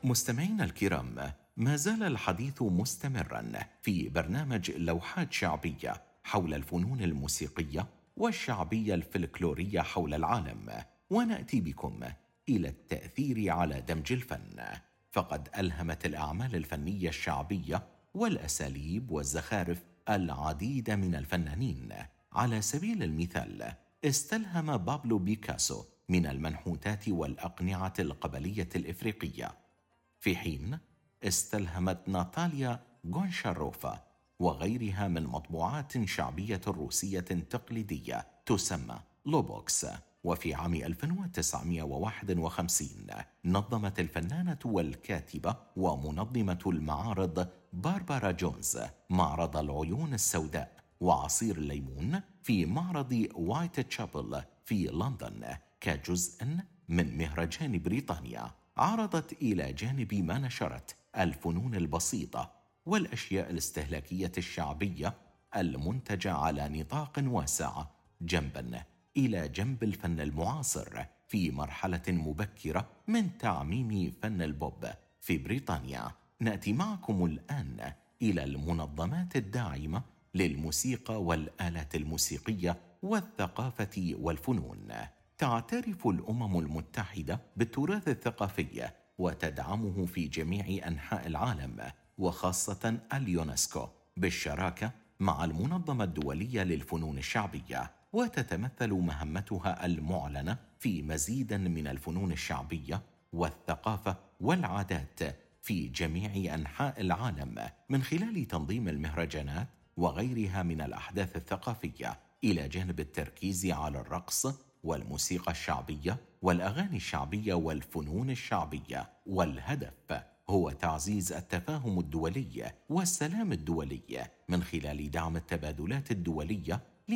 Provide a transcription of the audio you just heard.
مستمعينا الكرام، ما زال الحديث مستمرا في برنامج لوحات شعبية حول الفنون الموسيقية والشعبية الفلكلورية حول العالم، ونأتي بكم إلى التأثير على دمج الفن. فقد ألهمت الأعمال الفنية الشعبية والأساليب والزخارف العديد من الفنانين. على سبيل المثال، استلهم بابلو بيكاسو من المنحوتات والأقنعة القبلية الإفريقية، في حين استلهمت ناتاليا غونشاروفا وغيرها من مطبوعات شعبية روسية تقليدية تسمى لوبوكس. وفي عام 1951 نظمت الفنانة والكاتبة ومنظمة المعارض باربارا جونز معرض العيون السوداء وعصير الليمون في معرض وايت تشابل في لندن كجزء من مهرجان بريطانيا. عرضت إلى جانب ما نشرت الفنون البسيطة والأشياء الاستهلاكية الشعبية المنتجة على نطاق واسع جنبا إلى جنب الفن المعاصر في مرحلة مبكرة من تعميم فن البوب في بريطانيا. نأتي معكم الآن إلى المنظمات الداعمة للموسيقى والآلات الموسيقية والثقافة والفنون. تعترف الأمم المتحدة بالتراث الثقافي وتدعمه في جميع أنحاء العالم، وخاصة اليونسكو بالشراكة مع المنظمة الدولية للفنون الشعبية. وتتمثل مهمتها المعلنة في مزيد من الفنون الشعبية والثقافة والعادات في جميع أنحاء العالم من خلال تنظيم المهرجانات وغيرها من الأحداث الثقافية، إلى جانب التركيز على الرقص والموسيقى الشعبية والأغاني الشعبية والفنون الشعبية. والهدف هو تعزيز التفاهم الدولي والسلام الدولي من خلال دعم التبادلات الدولية